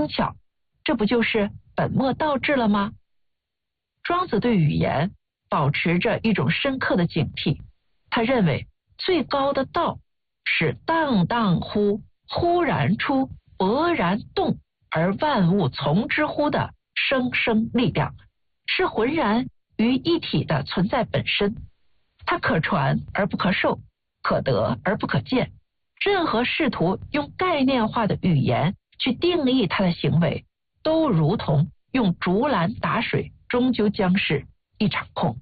轻巧，这不就是本末倒置了吗？庄子对语言保持着一种深刻的警惕，他认为最高的道是荡荡乎，忽然出，勃然动，而万物从之乎的生生力量，是浑然于一体的存在本身。它可传而不可受，可得而不可见。任何试图用概念化的语言去定义它的行为，都如同用竹篮打水，终究将是一场空。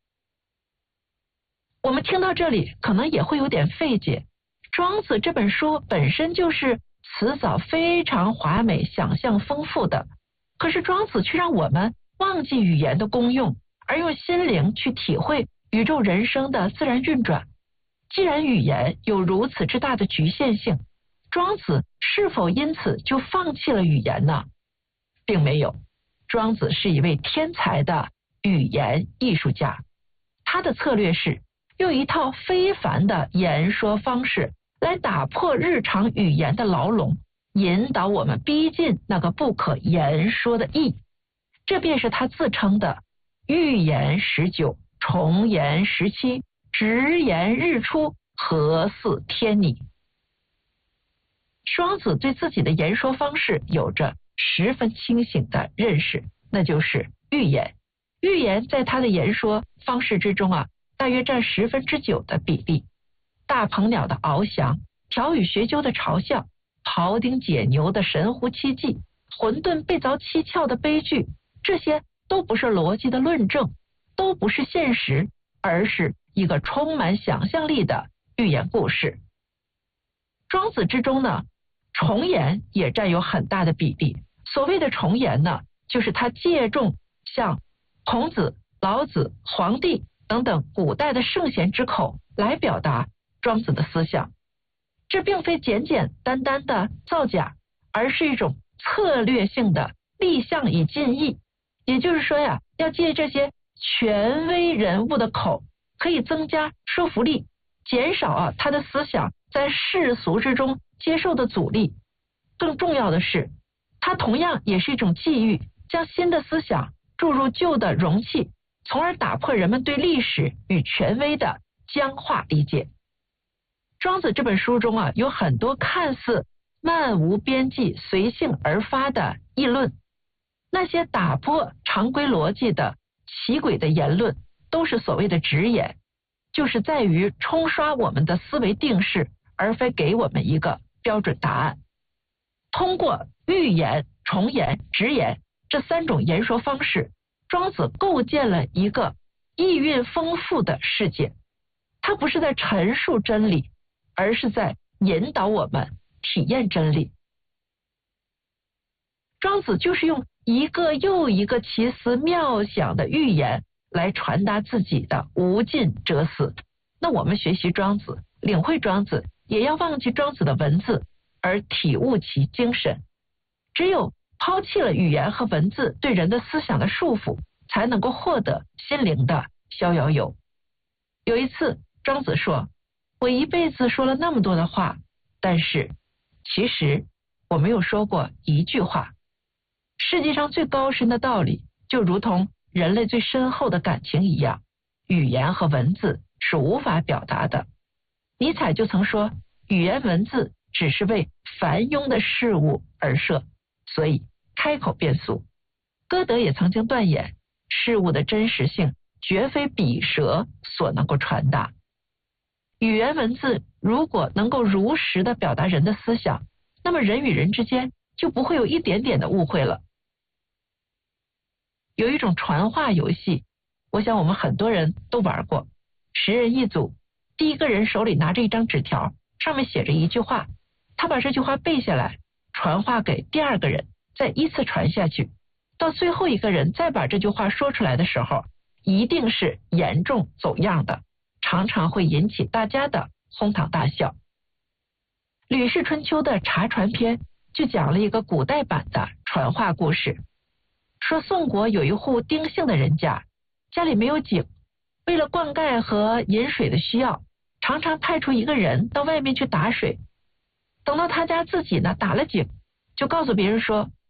我们听到这里可能也会有点费解，庄子这本书本身就是辞藻非常华美，想象丰富的，可是庄子却让我们忘记语言的功用，而用心灵去体会宇宙人生的自然运转。既然语言有如此之大的局限性，庄子是否因此就放弃了语言呢？并没有。庄子是一位天才的语言艺术家，他的策略是用一套非凡的言说方式来打破日常语言的牢笼，引导我们逼近那个不可言说的意。这便是他自称的寓言19，重言17，直言日出，何似天拟。庄子对自己的言说方式有着十分清醒的认识，那就是寓言。寓言在他的言说方式之中大约占9%的比例。大鹏鸟的翱翔，条语学究的嘲笑，庖丁解牛的神乎其技，混沌被凿七窍的悲剧，这些都不是逻辑的论证，都不是现实，而是一个充满想象力的寓言故事。庄子之中呢，重言也占有很大的比例。所谓的重言呢，就是他借重像孔子、老子、黄帝等等古代的圣贤之口来表达庄子的思想。这并非简简单单的造假，而是一种策略性的立项以尽意。也就是说要借这些权威人物的口，可以增加说服力，减少他的思想在世俗之中接受的阻力。更重要的是，它同样也是一种际遇，将新的思想注入旧的容器，从而打破人们对历史与权威的僵化理解。庄子这本书中有很多看似漫无边际、随性而发的议论，那些打破常规逻辑的奇诡的言论，都是所谓的直言，就是在于冲刷我们的思维定式，而非给我们一个标准答案。通过寓言、重言、直言这3种言说方式，庄子构建了一个意蕴丰富的世界。他不是在陈述真理，而是在引导我们体验真理。庄子就是用一个又一个奇思妙想的寓言来传达自己的无尽哲思。那我们学习庄子，领会庄子，也要忘记庄子的文字，而体悟其精神。只有抛弃了语言和文字对人的思想的束缚，才能够获得心灵的逍遥游。有一次，庄子说，我一辈子说了那么多的话，但是其实我没有说过一句话。世界上最高深的道理，就如同人类最深厚的感情一样，语言和文字是无法表达的。尼采就曾说，语言文字只是为繁庸的事物而设，所以开口便俗。歌德也曾经断言，事物的真实性绝非笔舌所能够传达。语言文字如果能够如实的表达人的思想，那么人与人之间就不会有一点点的误会了。有一种传话游戏，我想我们很多人都玩过。10人一组，第一个人手里拿着一张纸条，上面写着一句话，他把这句话背下来，传话给第2个人，再依次传下去。到最后一个人再把这句话说出来的时候，一定是严重走样的，常常会引起大家的哄堂大笑。吕氏春秋的茶传篇就讲了一个古代版的传话故事，说宋国有一户丁姓的人家，家里没有井，为了灌溉和饮水的需要，常常派出一个人到外面去打水。等到他家自己呢打了井，就告诉别人说，